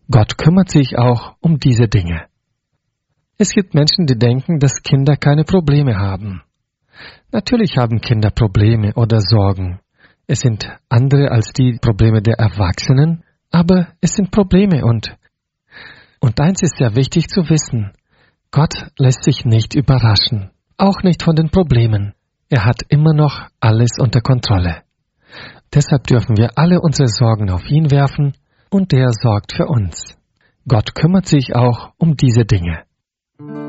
Gott kümmert sich auch um diese Dinge. Es gibt Menschen, die denken, dass Kinder keine Probleme haben. Natürlich haben Kinder Probleme oder Sorgen. Es sind andere als die Probleme der Erwachsenen, aber es sind Probleme und eins ist sehr wichtig zu wissen: Gott lässt sich nicht überraschen, auch nicht von den Problemen. Er hat immer noch alles unter Kontrolle. Deshalb dürfen wir alle unsere Sorgen auf ihn werfen und er sorgt für uns. Gott kümmert sich auch um diese Dinge.